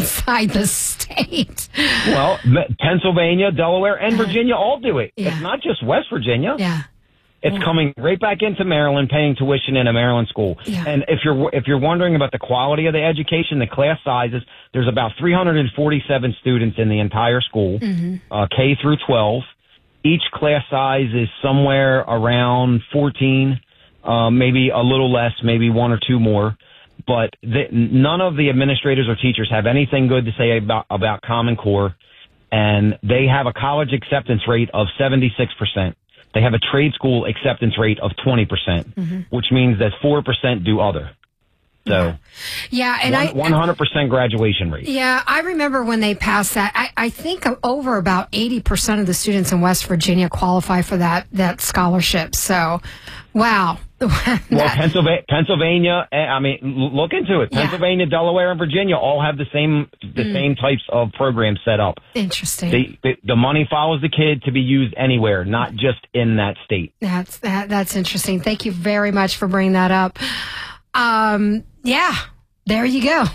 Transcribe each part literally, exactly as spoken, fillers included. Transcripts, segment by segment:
outside the state. Well, Pennsylvania, Delaware, and Virginia all do it. Yeah. It's not just West Virginia. Yeah. It's coming right back into Maryland, paying tuition in a Maryland school. Yeah. And if you're if you're wondering about the quality of the education, the class sizes, there's about three hundred forty-seven students in the entire school, mm-hmm. uh, K through twelve. Each class size is somewhere around fourteen, uh, maybe a little less, maybe one or two more. But the, none of the administrators or teachers have anything good to say about, about Common Core, and they have a college acceptance rate of seventy-six percent. They have a trade school acceptance rate of twenty percent, mm-hmm. which means that four percent do other. So, yeah, and one, I one hundred percent graduation rate. Yeah, I remember when they passed that. I, I think over about eighty percent of the students in West Virginia qualify for that that scholarship. So, wow. Well, Pennsylvania, Pennsylvania, I mean, look into it. Pennsylvania, yeah. Delaware, and Virginia all have the same the mm. same types of programs set up. Interesting. They, they, the money follows the kid to be used anywhere, not just in that state. That's that. That's interesting. Thank you very much for bringing that up. Um, yeah, there you go.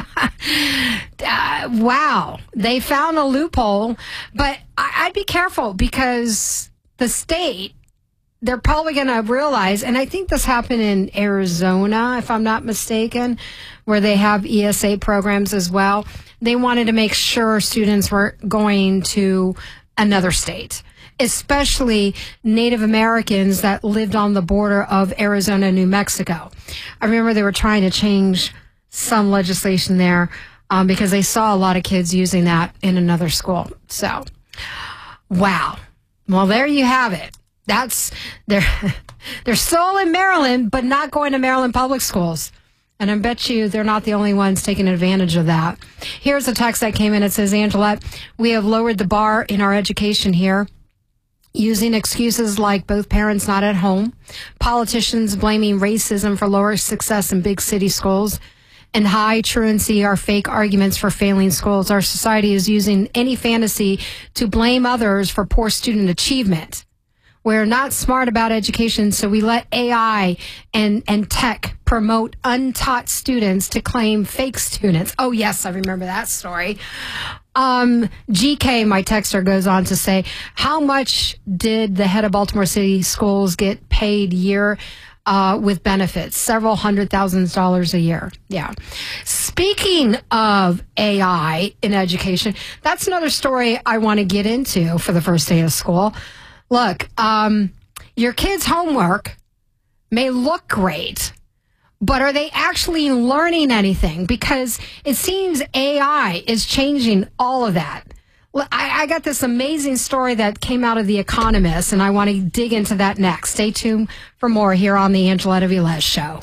uh, wow, they found a loophole, but I, I'd be careful because the state. They're probably going to realize, and I think this happened in Arizona, if I'm not mistaken, where they have E S A programs as well. They wanted to make sure students were going to another state, especially Native Americans that lived on the border of Arizona and New Mexico. I remember they were trying to change some legislation there um, because they saw a lot of kids using that in another school. So, wow. Well, there you have it. That's they're they're still in Maryland, but not going to Maryland public schools. And I bet you they're not the only ones taking advantage of that. Here's a text that came in. It says, Angelette, we have lowered the bar in our education here, using excuses like both parents not at home, politicians blaming racism for lower success in big city schools, and high truancy are fake arguments for failing schools. Our society is using any fantasy to blame others for poor student achievement. We're not smart about education, so we let A I and, and tech promote untaught students to claim fake students. Oh, yes, I remember that story. Um, G K, my texter, goes on to say, how much did the head of Baltimore City Schools get paid year uh, with benefits? Several hundred thousands dollars a year. Yeah. Speaking of A I in education, that's another story I want to get into for the first day of school. Look, um, your kids' homework may look great, but are they actually learning anything? Because it seems A I is changing all of that. I, I got this amazing story that came out of The Economist, and I want to dig into that next. Stay tuned for more here on the Angelette Velez Show.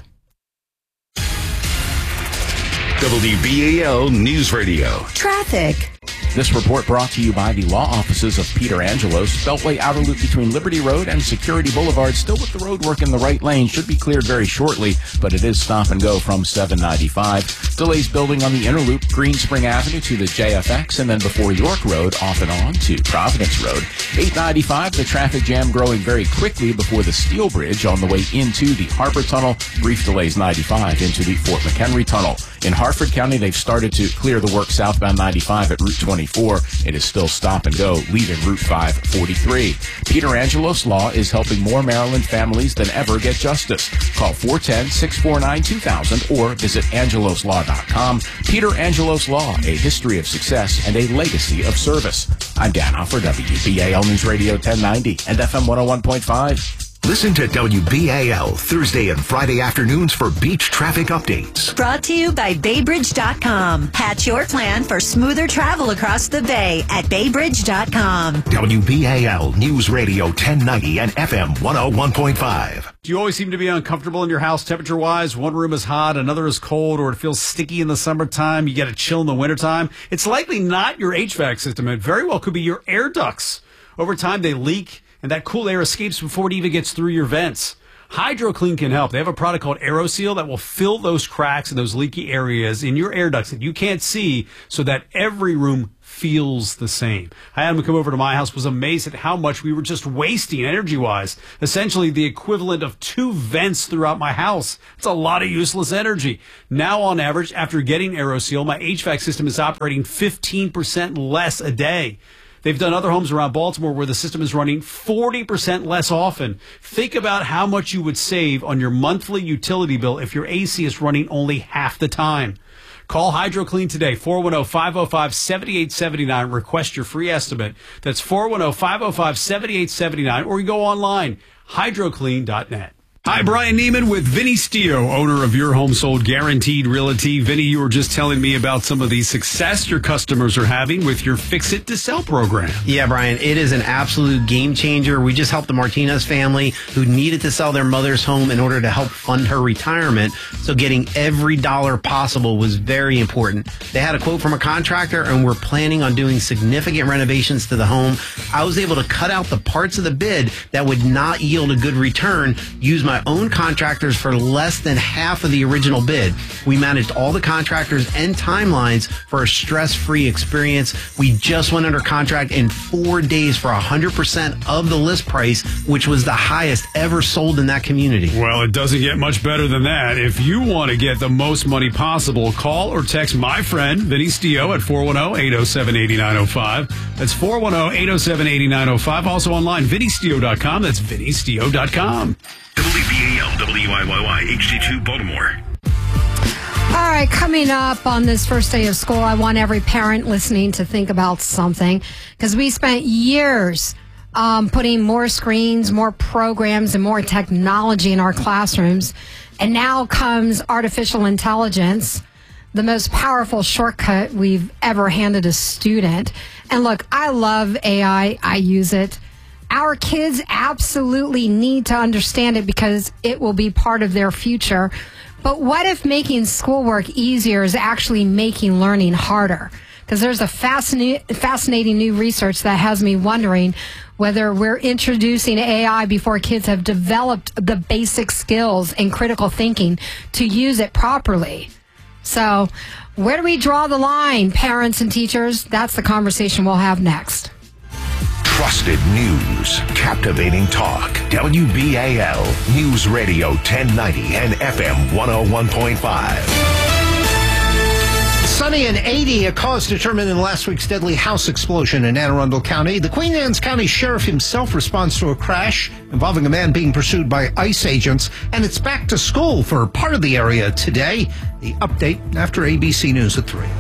W B A L News Radio. Traffic. This report brought to you by the law offices of Peter Angelos. Beltway outer loop between Liberty Road and Security Boulevard, still with the road work in the right lane, should be cleared very shortly, but it is stop and go from seven ninety-five. Delays building on the inner loop, Green Spring Avenue to the J F X, and then before York Road, off and on to Providence Road. eight ninety-five, the traffic jam growing very quickly before the Steel Bridge on the way into the Harbor Tunnel. Brief delays ninety-five into the Fort McHenry Tunnel. In Hartford County, they've started to clear the work southbound ninety-five at Route twenty-four. It is still stop and go, leaving Route five forty-three. Peter Angelos Law is helping more Maryland families than ever get justice. Call four one zero, six four nine, two thousand or visit angelos law dot com. Peter Angelos Law, a history of success and a legacy of service. I'm Dan Hoffer, W B A L News Radio ten ninety and F M one oh one point five. Listen to W B A L Thursday and Friday afternoons for beach traffic updates. Brought to you by Bay Bridge dot com. Hatch your plan for smoother travel across the bay at Bay Bridge dot com. W B A L News Radio ten ninety and F M one oh one point five. Do you always seem to be uncomfortable in your house temperature-wise? One room is hot, another is cold, or it feels sticky in the summertime, you get a chill in the wintertime? It's likely not your H V A C system. It very well could be your air ducts. Over time, they leak, and that cool air escapes before it even gets through your vents. HydroClean can help. They have a product called AeroSeal that will fill those cracks and those leaky areas in your air ducts that you can't see so that every room feels the same. I had him come over to my house, was amazed at how much we were just wasting energy-wise. Essentially the equivalent of two vents throughout my house. It's a lot of useless energy. Now, on average, after getting AeroSeal, my H V A C system is operating fifteen percent less a day. They've done other homes around Baltimore where the system is running forty percent less often. Think about how much you would save on your monthly utility bill if your A C is running only half the time. Call HydroClean today, four one zero, five zero five, seven eight seven nine. Request your free estimate. That's four one zero, five zero five, seven eight seven nine. Or you go online, hydro clean dot net. Hi, Brian Neiman with Vinny Stio, owner of Your Home Sold Guaranteed Realty. Vinny, you were just telling me about some of the success your customers are having with your Fix It to Sell program. Yeah, Brian, it is an absolute game changer. We just helped the Martinez family who needed to sell their mother's home in order to help fund her retirement. So getting every dollar possible was very important. They had a quote from a contractor and we're planning on doing significant renovations to the home. I was able to cut out the parts of the bid that would not yield a good return, use my own contractors for less than half of the original bid. We managed all the contractors and timelines for a stress-free experience. We just went under contract in four days for one hundred percent of the list price, which was the highest ever sold in that community. Well, it doesn't get much better than that. If you want to get the most money possible, call or text my friend, Vinny Stio, at four one zero, eight zero seven, eight nine zero five. That's four one zero, eight zero seven, eight nine zero five. Also online, vinny stio dot com. That's vinny stio dot com. W B A L, W I Y Y, H D two, Baltimore. All right, coming up on this first day of school, I want every parent listening to think about something, because we spent years um, putting more screens, more programs, and more technology in our classrooms. And now comes artificial intelligence, the most powerful shortcut we've ever handed a student. And look, I love A I. I use it. Our kids absolutely need to understand it because it will be part of their future. But what if making schoolwork easier is actually making learning harder? Because there's a fascinating, fascinating new research that has me wondering whether we're introducing A I before kids have developed the basic skills and critical thinking to use it properly. So where do we draw the line, parents and teachers? That's the conversation we'll have next. Trusted news, captivating talk. W B A L News Radio ten ninety and F M one oh one point five. Sunny and eighty, a cause determined in last week's deadly house explosion in Anne Arundel County. The Queen Anne's County Sheriff himself responds to a crash involving a man being pursued by ICE agents, and it's back to school for part of the area today. The update after A B C News at three.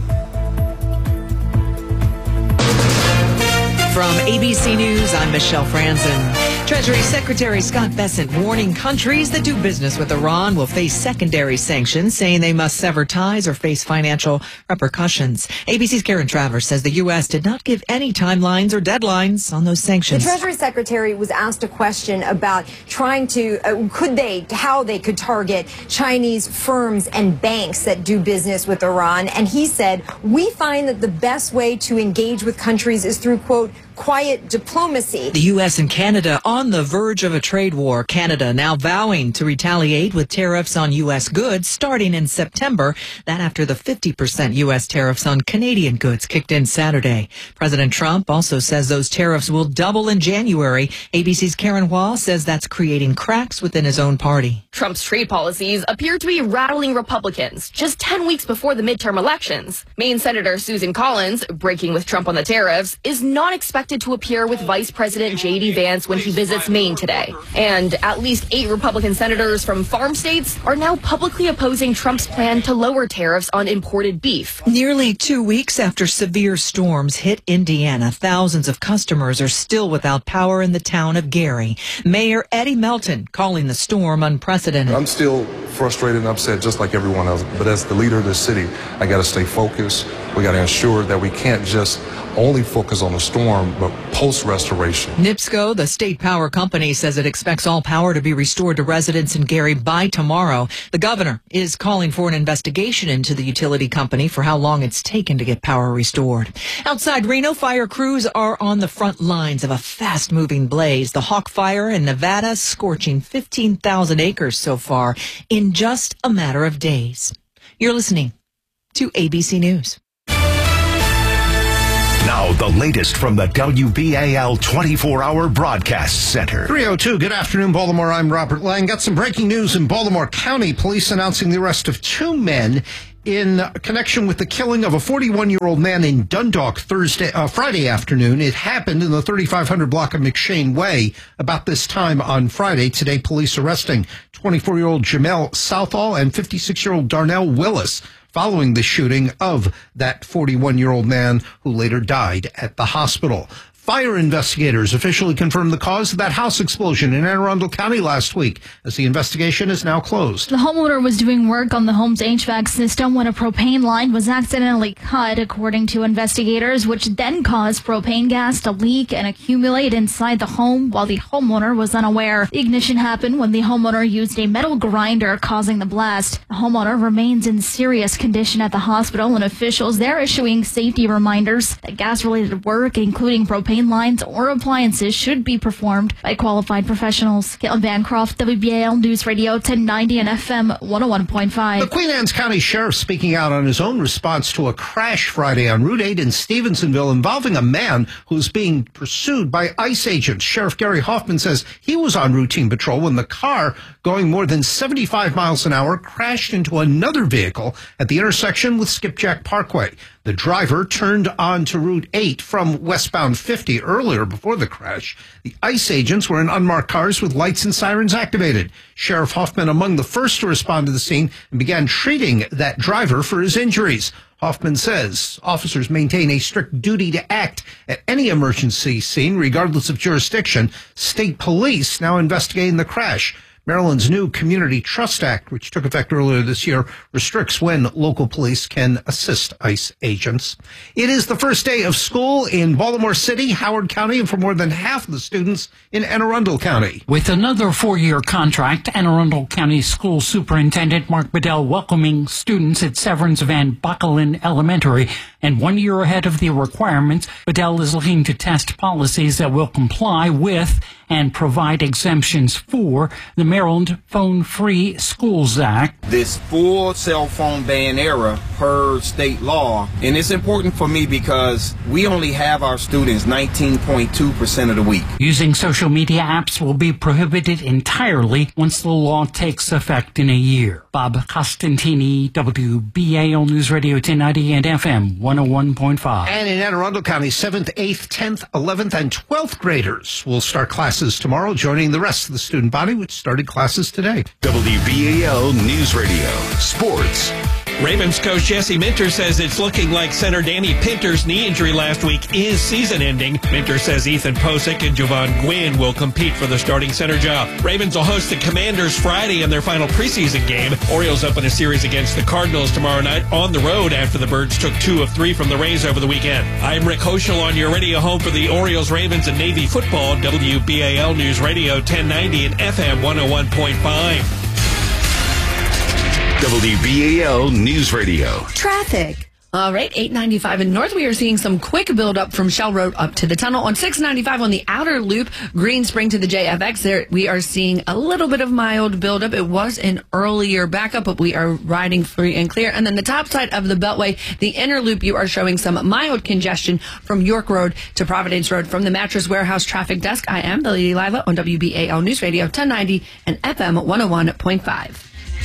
From A B C News, I'm Michelle Franzen. Treasury Secretary Scott Bessent warning countries that do business with Iran will face secondary sanctions, saying they must sever ties or face financial repercussions. A B C's Karen Travers says the U S did not give any timelines or deadlines on those sanctions. The Treasury Secretary was asked a question about trying to, uh, could they, how they could target Chinese firms and banks that do business with Iran. And he said, we find that the best way to engage with countries is through, quote, quiet diplomacy. The U S and Canada on the verge of a trade war. Canada now vowing to retaliate with tariffs on U S goods starting in September. That after the fifty percent U S tariffs on Canadian goods kicked in Saturday. President Trump also says those tariffs will double in January. A B C's Karen Hua says that's creating cracks within his own party. Trump's trade policies appear to be rattling Republicans just ten weeks before the midterm elections. Maine Senator Susan Collins, breaking with Trump on the tariffs, is not expected to appear with Vice President J D Vance when he visits Maine today. And at least eight Republican senators from farm states are now publicly opposing Trump's plan to lower tariffs on imported beef. Nearly two weeks after severe storms hit Indiana, thousands of customers are still without power in the town of Gary. Mayor Eddie Melton calling the storm unprecedented. I'm still frustrated and upset just like everyone else, but as the leader of this city, I got to stay focused We got to ensure that we can't just only focus on the storm, but post-restoration. NIPSCO, the state power company, says it expects all power to be restored to residents in Gary by tomorrow. The governor is calling for an investigation into the utility company for how long it's taken to get power restored. Outside Reno, fire crews are on the front lines of a fast-moving blaze. The Hawk Fire in Nevada scorching fifteen thousand acres so far in just a matter of days. You're listening to A B C News. Now, the latest from the W B A L twenty-four hour Broadcast Center. three oh two, good afternoon, Baltimore. I'm Robert Lang. Got some breaking news in Baltimore County. Police announcing the arrest of two men in connection with the killing of a forty-one-year-old man in Dundalk Thursday, uh, Friday afternoon. It happened in the thirty-five hundred block of McShane Way about this time on Friday. Today, police arresting twenty-four-year-old Jamel Southall and fifty-six-year-old Darnell Willis following the shooting of that forty-one-year-old man who later died at the hospital. Fire investigators officially confirmed the cause of that house explosion in Anne Arundel County last week, as the investigation is now closed. The homeowner was doing work on the home's H V A C system when a propane line was accidentally cut, according to investigators, which then caused propane gas to leak and accumulate inside the home while the homeowner was unaware. The ignition happened when the homeowner used a metal grinder, causing the blast. The homeowner remains in serious condition at the hospital, and officials there issuing safety reminders that gas-related work, including propane lines or appliances, should be performed by qualified professionals. Caitlin Bancroft, W B A L News Radio ten ninety and F M one oh one point five. The Queen Anne's County Sheriff speaking out on his own response to a crash Friday on Route eight in Stevensonville involving a man who's being pursued by ICE agents. Sheriff Gary Hoffman says he was on routine patrol when the car, going more than seventy-five miles an hour, crashed into another vehicle at the intersection with Skipjack Parkway. The driver turned onto Route eight from westbound fifty earlier before the crash. The ICE agents were in unmarked cars with lights and sirens activated. Sheriff Hoffman among the first to respond to the scene and began treating that driver for his injuries. Hoffman says officers maintain a strict duty to act at any emergency scene, regardless of jurisdiction. State police now investigating the crash. Maryland's new Community Trust Act, which took effect earlier this year, restricts when local police can assist ICE agents. It is the first day of school in Baltimore City, Howard County, and for more than half of the students in Anne Arundel County. With another four-year contract, Anne Arundel County School Superintendent Mark Bedell welcoming students at Severance Van Buckelen Elementary. And one year ahead of the requirements, Bedell is looking to test policies that will comply with and provide exemptions for the Maryland Phone-Free Schools Act. This full cell phone ban era per state law, and it's important for me because we only have our students nineteen point two percent of the week. Using social media apps will be prohibited entirely once the law takes effect in a year. Bob Costantini, W B A L News Radio ten ninety and F M one oh one point five. And in Anne Arundel County, seventh, eighth, tenth, eleventh, and twelfth graders will start classes tomorrow, joining the rest of the student body, which started classes today. W B A L News Radio Sports. Ravens coach Jesse Minter says it's looking like center Danny Pinter's knee injury last week is season-ending. Minter says Ethan Posick and Javon Gwynn will compete for the starting center job. Ravens will host the Commanders Friday in their final preseason game. Orioles open a series against the Cardinals tomorrow night on the road after the Birds took two of three from the Rays over the weekend. I'm Rick Hoschel on your radio home for the Orioles, Ravens, and Navy football. W B A L News Radio ten ninety and F M one oh one point five. W B A L News Radio. Traffic. All right, eight ninety-five in North, we are seeing some quick buildup from Shell Road up to the tunnel. On six ninety-five on the outer loop, Green Spring to the J F X, there we are seeing a little bit of mild buildup. It was an earlier backup, but we are riding free and clear. And then the top side of the Beltway, the inner loop, you are showing some mild congestion from York Road to Providence Road. From the Mattress Warehouse Traffic Desk, I am the Lady Lila on W B A L News Radio ten ninety and F M one oh one point five.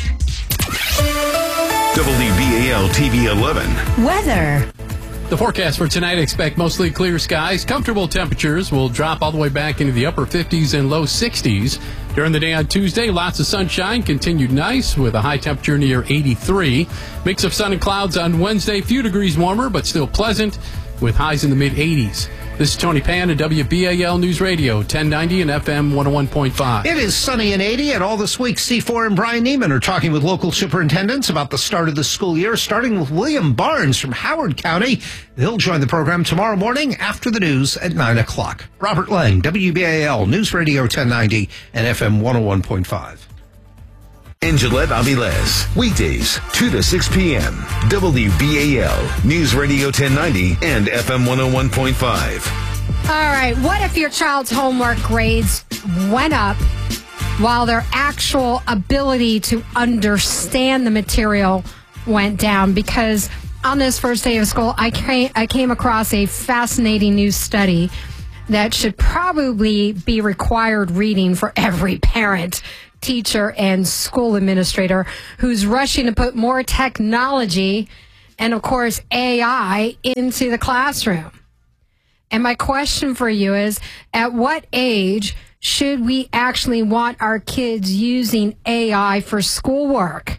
W B A L T V eleven. Weather. The forecast for tonight, expect mostly clear skies. Comfortable temperatures will drop all the way back into the upper fifties and low sixties. During the day on Tuesday, lots of sunshine, continued nice with a high temperature near eighty-three. Mix of sun and clouds on Wednesday, few degrees warmer, but still pleasant. with highs in the mid eighties. This is Tony Pan at W B A L News Radio, ten ninety and F M one oh one point five. It is sunny and eighty, and all this week, C four and Brian Neiman are talking with local superintendents about the start of the school year, starting with William Barnes from Howard County. He'll join the program tomorrow morning after the news at nine o'clock. Robert Lang, W B A L News Radio ten ninety and F M one oh one point five. In Gillette Avilés, weekdays, two to six p.m. W B A L, News Radio ten ninety and F M one oh one point five. All right, what if your child's homework grades went up while their actual ability to understand the material went down? Because on this first day of school, I came, I came across a fascinating new study that should probably be required reading for every parent, teacher, and school administrator who's rushing to put more technology and, of course, A I into the classroom. And my question for you is, at what age should we actually want our kids using A I for schoolwork?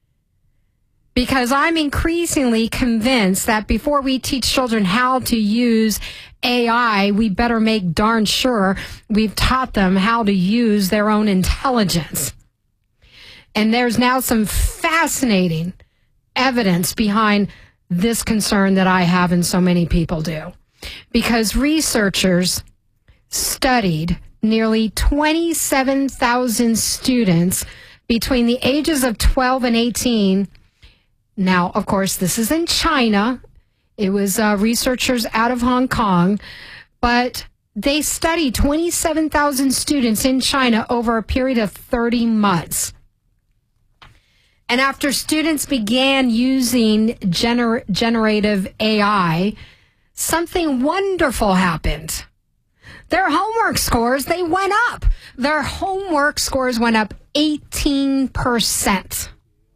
Because I'm increasingly convinced that before we teach children how to use A I, we better make darn sure we've taught them how to use their own intelligence. And there's now some fascinating evidence behind this concern that I have and so many people do. Because researchers studied nearly twenty-seven thousand students between the ages of twelve and eighteen. Now, of course, this is in China. It was uh, researchers out of Hong Kong, but they studied twenty-seven thousand students in China over a period of thirty months. And after students began using gener- generative A I, something wonderful happened. Their homework scores, they went up. Their homework scores went up eighteen percent.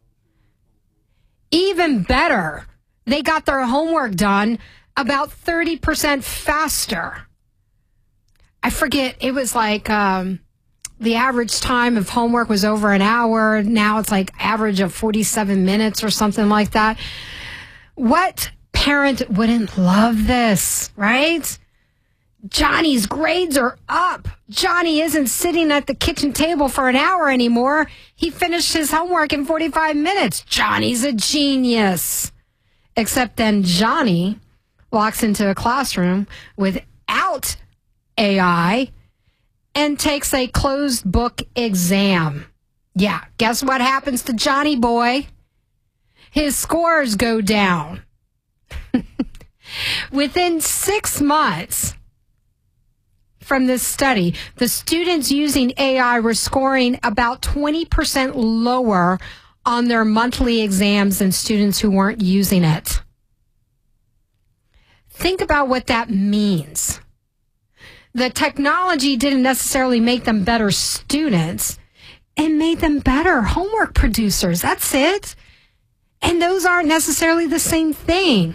Even better, they got their homework done about thirty percent faster. I forget, it was like um, the average time of homework was over an hour. Now it's like average of forty-seven minutes or something like that. What parent wouldn't love this, right? Johnny's grades are up. Johnny isn't sitting at the kitchen table for an hour anymore. He finished his homework in forty-five minutes. Johnny's a genius. Except then Johnny walks into a classroom without A I and takes a closed book exam. Yeah, guess what happens to Johnny boy? His scores go down. Within six months from this study, the students using A I were scoring about twenty percent lower on their monthly exams than students who weren't using it. Think about what that means. The technology didn't necessarily make them better students. It made them better homework producers. That's it. And those aren't necessarily the same thing.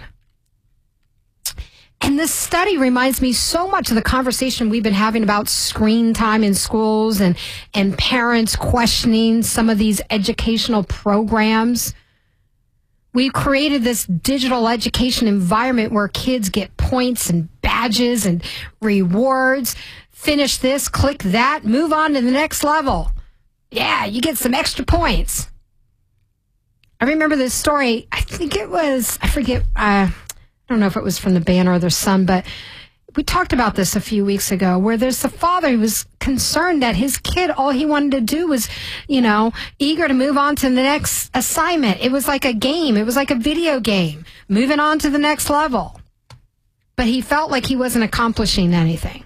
And this study reminds me so much of the conversation we've been having about screen time in schools and, and parents questioning some of these educational programs. We've created this digital education environment where kids get points and badges and rewards. Finish this, click that, move on to the next level. Yeah, you get some extra points. I remember this story. I think it was, I forget, uh, I don't know if it was from the Banner or the Sun, but we talked about this a few weeks ago, where there's a father who was concerned that his kid, all he wanted to do was, you know, eager to move on to the next assignment. It was like a game. It was like a video game, moving on to the next level. But he felt like he wasn't accomplishing anything.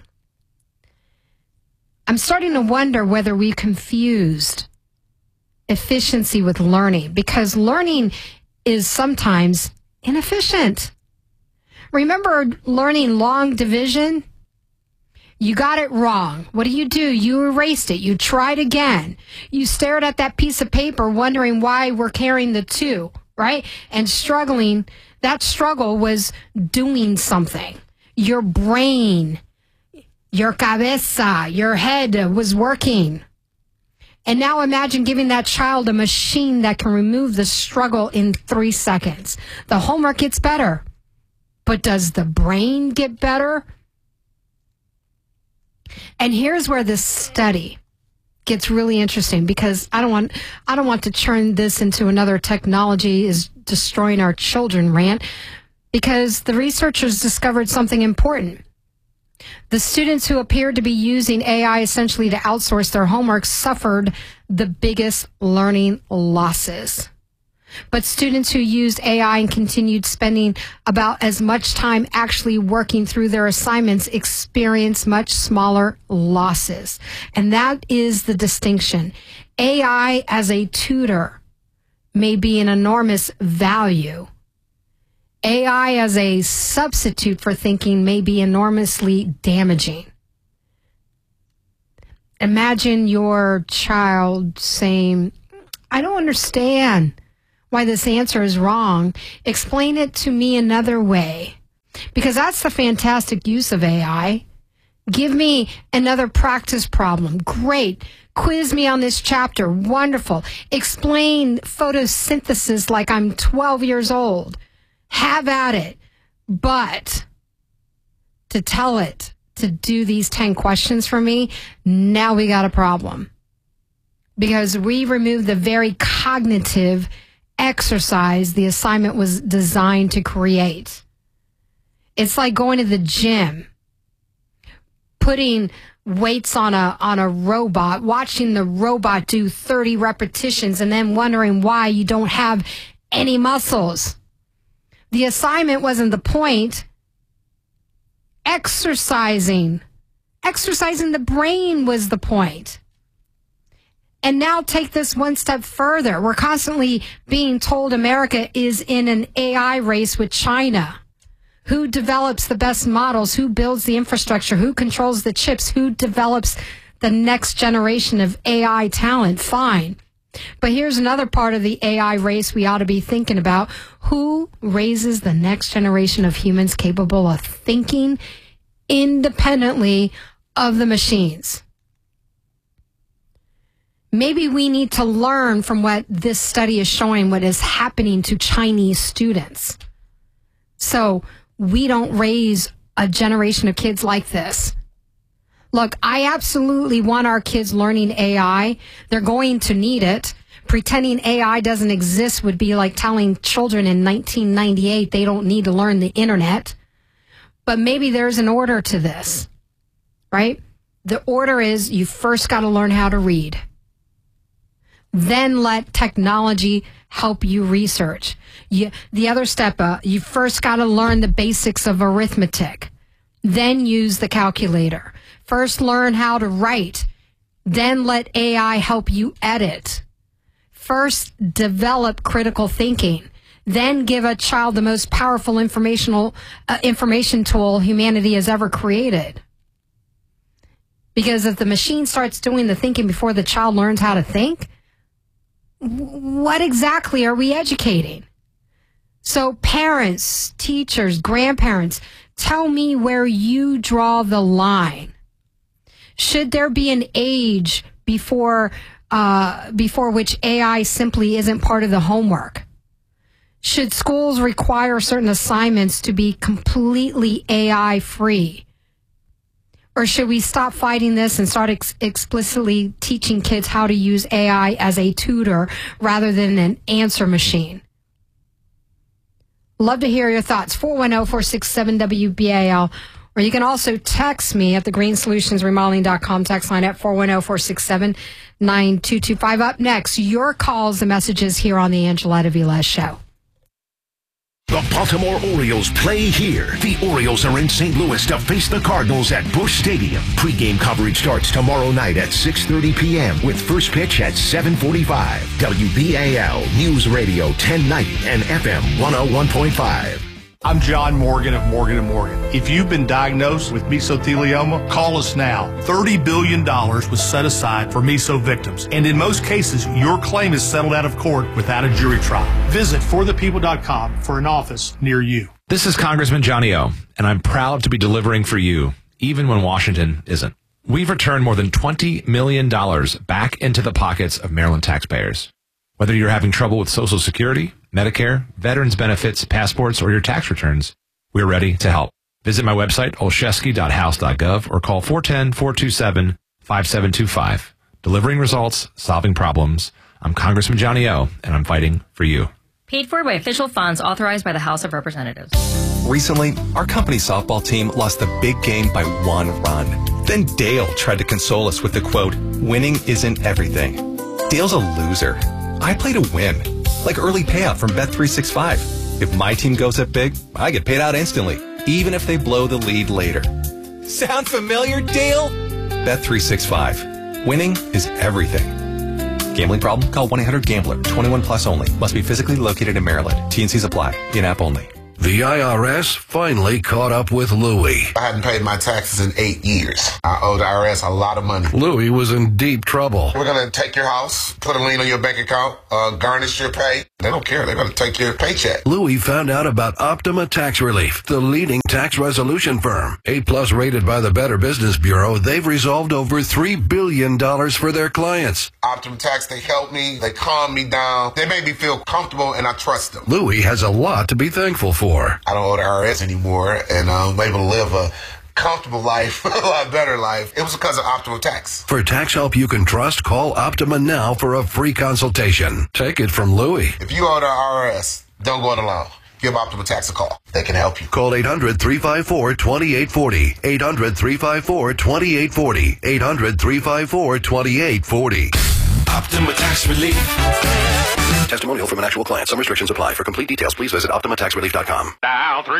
I'm starting to wonder whether we confused efficiency with learning, because learning is sometimes inefficient. Remember learning long division? You got it wrong. What do you do? You erased it. You tried again. You stared at that piece of paper wondering why we're carrying the two, right? And struggling. That struggle was doing something. Your brain, your cabeza, your head was working. And now imagine giving that child a machine that can remove the struggle in three seconds. The homework gets better. but does the brain get better? And here's where this study gets really interesting, because I don't want I don't want to turn this into another technology is destroying our children rant, because the researchers discovered something important. The students who appeared to be using A I essentially to outsource their homework suffered the biggest learning losses. But students who used A I and continued spending about as much time actually working through their assignments experienced much smaller losses. And that is the distinction. A I as a tutor may be an enormous value. A I as a substitute for thinking may be enormously damaging. Imagine your child saying, I don't understand why this answer is wrong. Explain it to me another way. Because that's the fantastic use of A I. Give me another practice problem. Great. Quiz me on this chapter. Wonderful. Explain photosynthesis like I'm twelve years old. Have at it. But to tell it to do these ten questions for me, now we got a problem. Because we removed the very cognitive exercise the assignment was designed to create. It's like going to the gym, putting weights on a on a robot, watching the robot do thirty repetitions and then wondering why you don't have any muscles. The assignment wasn't the point. Exercising, exercising the brain was the point. And now take this one step further. We're constantly being told America is in an A I race with China. Who develops the best models? Who builds the infrastructure? Who controls the chips? Who develops the next generation of A I talent? Fine. But here's another part of the A I race we ought to be thinking about. Who raises the next generation of humans capable of thinking independently of the machines? Maybe we need to learn from what this study is showing, what is happening to Chinese students. So we don't raise a generation of kids like this. Look, I absolutely want our kids learning A I. They're going to need it. Pretending A I doesn't exist would be like telling children in nineteen ninety-eight they don't need to learn the internet. But maybe there's an order to this, right? The order is you first got to learn how to read. Then let technology help you research. You, the other step, uh, you first got to learn the basics of arithmetic. Then use the calculator. First learn how to write. Then let A I help you edit. First develop critical thinking. Then give a child the most powerful informational uh, information tool humanity has ever created. Because if the machine starts doing the thinking before the child learns how to think, what exactly are we educating? So parents, teachers, grandparents, tell me where you draw the line. Should there be an age before uh, before which A I simply isn't part of the homework? Should schools require certain assignments to be completely A I free? Or should we stop fighting this and start ex- explicitly teaching kids how to use A I as a tutor rather than an answer machine? Love to hear your thoughts. four one zero, four six seven, W B A L. Or you can also text me at the green solutions remodeling dot com text line at four one zero, four six seven, nine two two five. Up next, your calls and messages here on the Angela Velez Show. The Baltimore Orioles play here. The Orioles are in Saint Louis to face the Cardinals at Busch Stadium. Pre-game coverage starts tomorrow night at six thirty p.m. with first pitch at seven forty-five. W B A L News Radio ten ninety and F M one oh one point five. I'm John Morgan of Morgan and Morgan. If you've been diagnosed with mesothelioma, call us now. thirty billion dollars was set aside for meso victims, and in most cases, your claim is settled out of court without a jury trial. Visit for the people dot com for an office near you. This is Congressman Johnny O, and I'm proud to be delivering for you, even when Washington isn't. We've returned more than twenty million dollars back into the pockets of Maryland taxpayers. Whether you're having trouble with Social Security, Medicare, veterans benefits, passports, or your tax returns, We're ready to help. Visit my website, olszewski dot house dot gov, or call four one zero, four two seven, five seven two five. Delivering results, solving problems. I'm Congressman Johnny O, and I'm fighting for you. Paid for by official funds authorized by the House of Representatives. Recently, our company softball team lost the big game by one run. Then Dale tried to console us with the quote, "Winning isn't everything." Dale's a loser. I play to win, like early payout from Bet three sixty-five. If my team goes up big, I get paid out instantly, even if they blow the lead later. Sound familiar, Dale? Bet three sixty-five. Winning is everything. Gambling problem? Call one eight hundred gambler. twenty-one plus only. Must be physically located in Maryland. T and C's apply. In-app only. The I R S finally caught up with Louie. I hadn't paid my taxes in eight years. I owe the I R S a lot of money. Louie was in deep trouble. We're going to take your house, put a lien on your bank account, uh, garnish your pay. They don't care. They're going to take your paycheck. Louie found out about Optima Tax Relief, the leading tax resolution firm. A plus rated by the Better Business Bureau, they've resolved over three billion dollars for their clients. Optima Tax, they help me. They calm me down. They make me feel comfortable, and I trust them. Louie has a lot to be thankful for. I don't owe the I R S anymore, and I'm able to live a comfortable life, a lot better life. It was because of Optima Tax. For tax help you can trust, call Optima now for a free consultation. Take it from Louie. If you owe the I R S, don't go it alone. Give Optima Tax a call. They can help you. Call eight hundred, three five four, two eight four zero. eight hundred, three five four, two eight four zero. eight hundred, three five four, two eight four zero. Optima Tax Relief. Testimonial from an actual client. Some restrictions apply. For complete details, please visit optima tax relief dot com. Now, three